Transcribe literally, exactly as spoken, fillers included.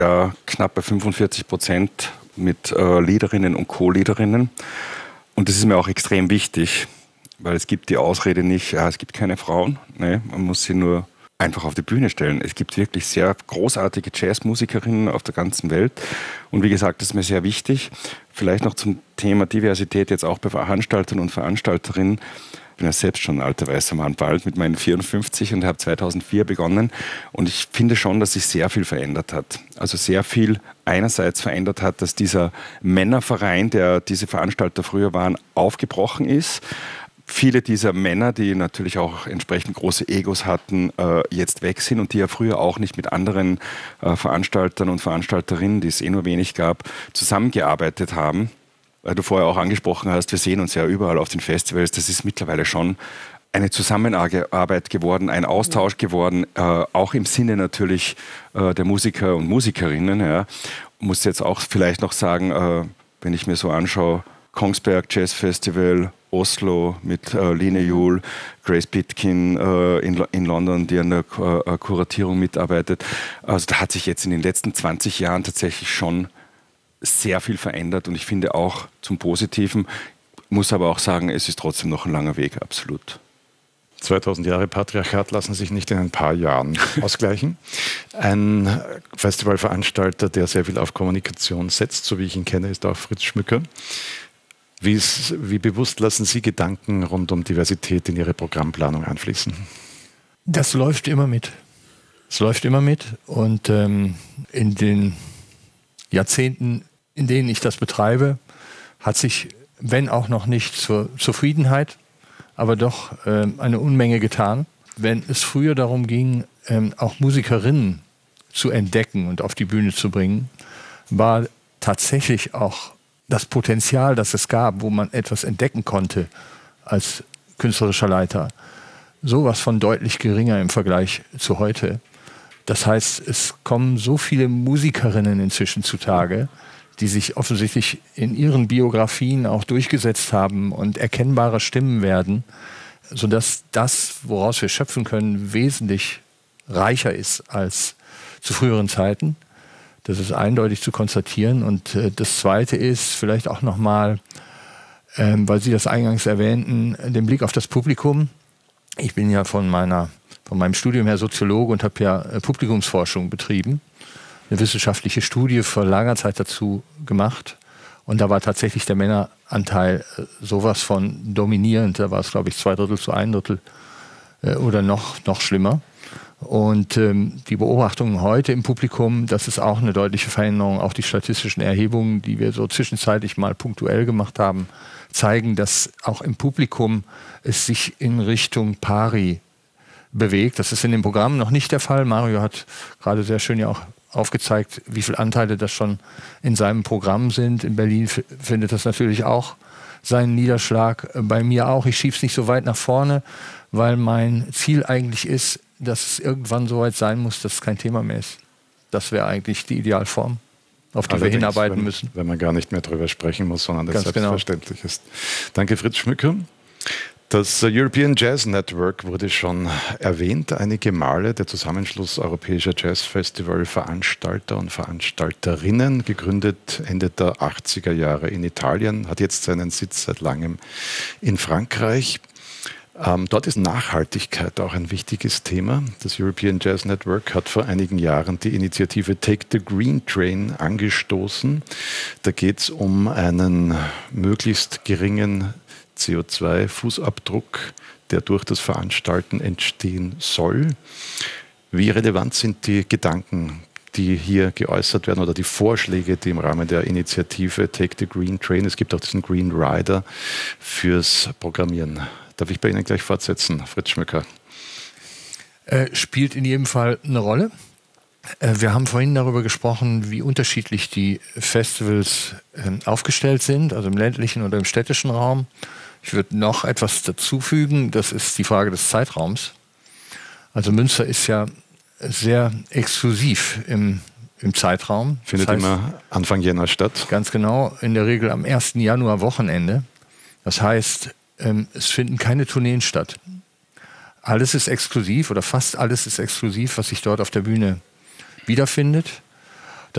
ja, knapp bei fünfundvierzig Prozent mit äh, Leaderinnen und Co-Leaderinnen. Und das ist mir auch extrem wichtig, weil es gibt die Ausrede nicht, ja, es gibt keine Frauen. Nee, man muss sie nur einfach auf die Bühne stellen. Es gibt wirklich sehr großartige Jazzmusikerinnen auf der ganzen Welt. Und wie gesagt, das ist mir sehr wichtig. Vielleicht noch zum Thema Diversität jetzt auch bei Veranstaltern und Veranstalterinnen. Ich bin ja selbst schon ein alter weißer Mann bald mit meinen vierundfünfzig und habe zweitausendvier begonnen. Und ich finde schon, dass sich sehr viel verändert hat. Also sehr viel einerseits verändert hat, dass dieser Männerverein, der diese Veranstalter früher waren, aufgebrochen ist. Viele dieser Männer, die natürlich auch entsprechend große Egos hatten, äh, jetzt weg sind und die ja früher auch nicht mit anderen äh, Veranstaltern und Veranstalterinnen, die es eh nur wenig gab, zusammengearbeitet haben. Weil du vorher auch angesprochen hast, wir sehen uns ja überall auf den Festivals, das ist mittlerweile schon eine Zusammenarbeit geworden, ein Austausch geworden, äh, auch im Sinne natürlich äh, der Musiker und Musikerinnen. Ja. Ich muss jetzt auch vielleicht noch sagen, äh, wenn ich mir so anschaue, Kongsberg Jazz Festival, Oslo mit äh, Line Juhl, Grace Pitkin äh, in, in London, die an der äh, Kuratierung mitarbeitet. Also da hat sich jetzt in den letzten zwanzig Jahren tatsächlich schon sehr viel verändert und ich finde auch zum Positiven, muss aber auch sagen, es ist trotzdem noch ein langer Weg, absolut. zweitausend Jahre Patriarchat lassen sich nicht in ein paar Jahren ausgleichen. Ein Festivalveranstalter, der sehr viel auf Kommunikation setzt, so wie ich ihn kenne, ist auch Fritz Schmücker. Wie, ist, wie bewusst lassen Sie Gedanken rund um Diversität in Ihre Programmplanung einfließen? Das läuft immer mit. Es läuft immer mit. Und ähm, in den Jahrzehnten, in denen ich das betreibe, hat sich, wenn auch noch nicht zur Zufriedenheit, aber doch ähm, eine Unmenge getan. Wenn es früher darum ging, ähm, auch Musikerinnen zu entdecken und auf die Bühne zu bringen, war tatsächlich auch das Potenzial, das es gab, wo man etwas entdecken konnte als künstlerischer Leiter, sowas von deutlich geringer im Vergleich zu heute. Das heißt, es kommen so viele Musikerinnen inzwischen zutage, die sich offensichtlich in ihren Biografien auch durchgesetzt haben und erkennbare Stimmen werden, sodass das, woraus wir schöpfen können, wesentlich reicher ist als zu früheren Zeiten. Das ist eindeutig zu konstatieren. Und äh, das Zweite ist vielleicht auch nochmal, ähm, weil Sie das eingangs erwähnten, den Blick auf das Publikum. Ich bin ja von, meiner, von meinem Studium her Soziologe und habe ja äh, Publikumsforschung betrieben. Eine wissenschaftliche Studie vor langer Zeit dazu gemacht. Und da war tatsächlich der Männeranteil äh, sowas von dominierend. Da war es, glaube ich, zwei Drittel zu ein Drittel äh, oder noch, noch schlimmer. Und ähm, die Beobachtungen heute im Publikum, das ist auch eine deutliche Veränderung. Auch die statistischen Erhebungen, die wir so zwischenzeitlich mal punktuell gemacht haben, zeigen, dass auch im Publikum es sich in Richtung Pari bewegt. Das ist in dem Programm noch nicht der Fall. Mario hat gerade sehr schön ja auch aufgezeigt, wie viele Anteile das schon in seinem Programm sind. In Berlin findet das natürlich auch seinen Niederschlag, bei mir auch. Ich schiebe es nicht so weit nach vorne, weil mein Ziel eigentlich ist, dass es irgendwann so weit sein muss, dass es kein Thema mehr ist. Das wäre eigentlich die Idealform, auf die Allerdings, wir hinarbeiten wenn, müssen. Wenn man gar nicht mehr darüber sprechen muss, sondern das Ganz selbstverständlich genau. ist. Danke, Fritz Schmücker. Das European Jazz Network wurde schon erwähnt, einige Male. Der Zusammenschluss europäischer Jazzfestival-Veranstalter und Veranstalterinnen, gegründet Ende der achtziger Jahre in Italien, hat jetzt seinen Sitz seit langem in Frankreich. Ähm, dort ist Nachhaltigkeit auch ein wichtiges Thema. Das European Jazz Network hat vor einigen Jahren die Initiative Take the Green Train angestoßen. Da geht es um einen möglichst geringen C O zwei Fußabdruck, der durch das Veranstalten entstehen soll. Wie relevant sind die Gedanken, die hier geäußert werden oder die Vorschläge, die im Rahmen der Initiative Take the Green Train, es gibt auch diesen Green Rider, fürs Programmieren? Darf ich bei Ihnen gleich fortsetzen, Fritz Schmücker? Äh, spielt in jedem Fall eine Rolle. Äh, wir haben vorhin darüber gesprochen, wie unterschiedlich die Festivals äh, aufgestellt sind, also im ländlichen oder im städtischen Raum. Ich würde noch etwas dazufügen, das ist die Frage des Zeitraums. Also Münster ist ja sehr exklusiv im, im Zeitraum. Findet das heißt, immer Anfang Jänner statt? Ganz genau, in der Regel am ersten Januar Wochenende. Das heißt, ähm, es finden keine Tourneen statt. Alles ist exklusiv oder fast alles ist exklusiv, was sich dort auf der Bühne wiederfindet.